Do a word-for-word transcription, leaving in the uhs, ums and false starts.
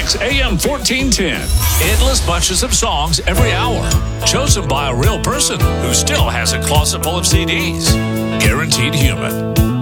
six, A M fourteen ten. Endless bunches of songs every hour. Chosen by a real person who still has a closet full of C Ds. Guaranteed human.